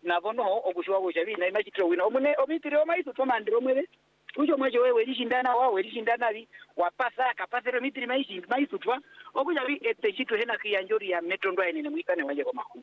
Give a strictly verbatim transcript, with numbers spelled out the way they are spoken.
nabono okushwa kushabi na imachitro wina omune omitiro maitu tomandiro mwele ujo mwejo wewe lishindana wawe lishindana bi wapasa kapasero mitiri maishi maitu twa okuja bi etechitro hena kiyanjori ya metro ndo ene mwikane waje kwa makundi